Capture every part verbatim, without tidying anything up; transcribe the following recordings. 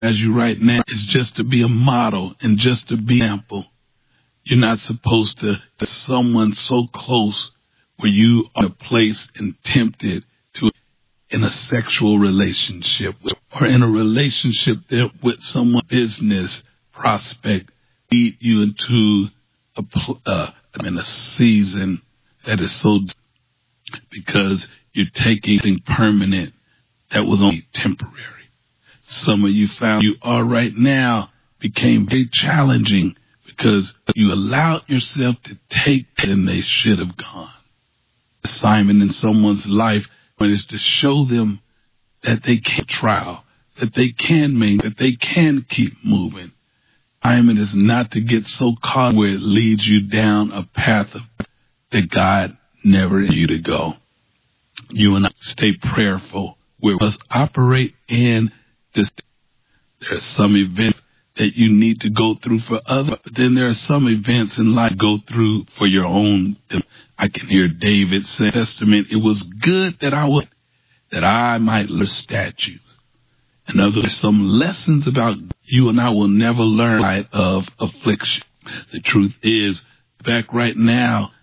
as you right now is just to be a model and just to be an example. You're not supposed to, to someone so close where you are placed and tempted to in a sexual relationship or in a relationship that with someone business prospect lead you into a, uh, in a season that is so because you're taking something permanent that was only temporary. Some of you found you are right now became very challenging because you allowed yourself to take and they should have gone. Assignment in someone's life is to show them that they can trial, that they can make, that they can keep moving. Assignment is not to get so caught where it leads you down a path of, that God never intended you to go. You and I stay prayerful. We must operate in this. There are some events that you need to go through for others, but then there are some events in life go through for your own. I can hear David say, Testament, it was good that I would, that I might learn statutes. And others, some lessons about you and I will never learn out of affliction. The truth is, back right now,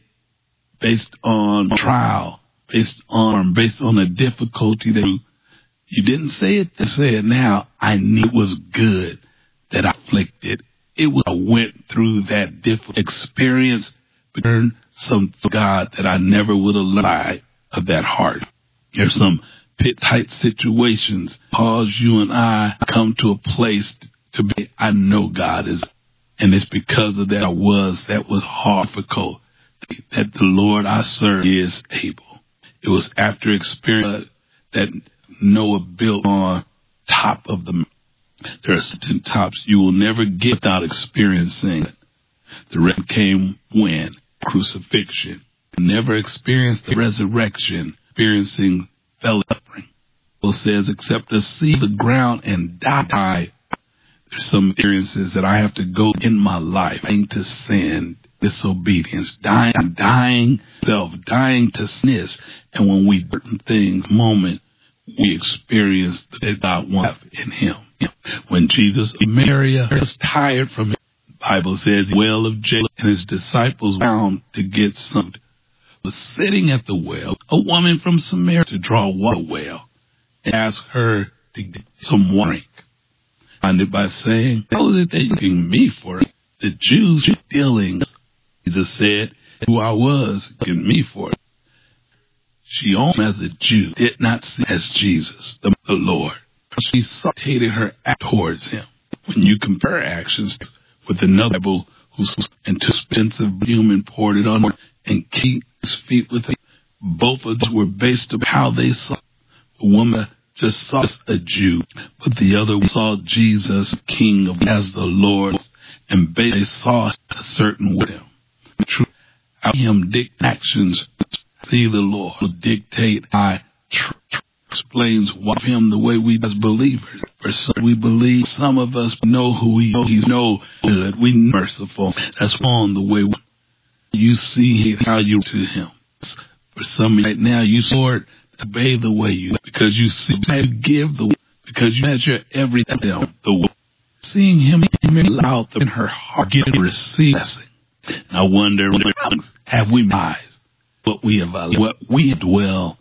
based on trial, based on, based on a difficulty that you, you didn't say it to say it now. I knew it was good that I afflicted. It was, I went through that difficult experience, but learned some God that I never would have learned of that heart. There's some pit tight situations cause you and I come to a place to be, I know God is, and it's because of that I was, that was hard, difficult, that the Lord I serve is able. It was after experience that Noah built on top of the, there are certain tops you will never get without experiencing. The rest came when? Crucifixion. Never experienced the resurrection, experiencing suffering. It says, except to see the ground and die. There's some experiences that I have to go in my life, dying to sin, disobedience, dying, dying self, dying to sin. And when we do certain things, moment, we experience that God wants in Him. When Jesus, Mary was tired from it, the Bible says, the well of Jacob and his disciples bound to get some. Was sitting at the well, a woman from Samaria to draw water well, and asked her to get some water. Ended by saying, how is it that you're asking me for it? The Jews were dealing. Jesus said, who I was, asking me for it. She owned as a Jew, did not see as Jesus, the, the Lord. She hated her act towards him. When you compare actions with another Bible who's into expensive human poured it on and keep his feet with him, both of them were based on how they saw. The woman just saw a Jew, but the other saw Jesus, King of as the Lord, and they saw a certain with him. True, how him dictate actions, see the Lord will dictate. I tr- tr- explains what him the way we as believers. For some we believe, some of us know who we know. He's no good. We merciful. That's on the way we, you see how you to him. For some right now, you Lord obey the way you because you see you give the because you measure everything the way. Seeing him allow in her heart get to receive blessing. I wonder have we eyes what we have what we dwell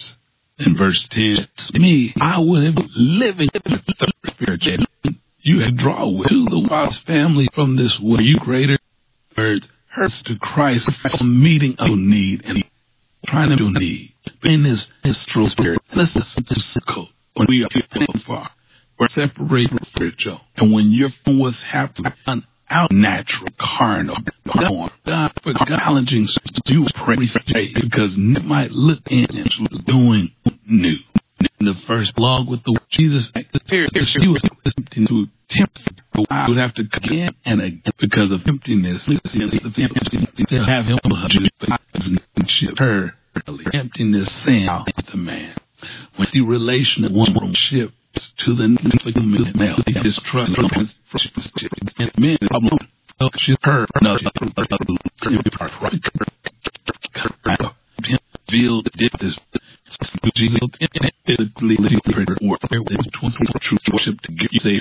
in verse ten. Me, I would have living in the spirit. You had draw with the wise family from this way. You greater words hurts to Christ meeting a need and trying to do need. In his his true spirit. Listen to circle when we are far. We're separated from spiritual. And when you're from what's happening out natural, carnal, God for challenging you pray because it might look in and doing new. In the first blog with the Jesus, he was to tempt. I would have to again and again because of emptiness. To have him her emptiness sin out the man. When the relation of one ship to the male, his trust and men problem her revealed this Jesus physically or truth worship to get you saved.